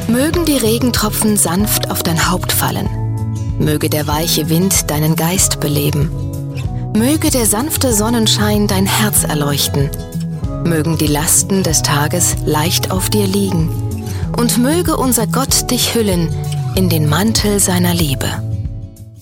Mögen die Regentropfen sanft auf dein Haupt fallen. Möge der weiche Wind deinen Geist beleben. Möge der sanfte Sonnenschein dein Herz erleuchten. Mögen die Lasten des Tages leicht auf dir liegen. Und möge unser Gott dich hüllen in den Mantel seiner Liebe.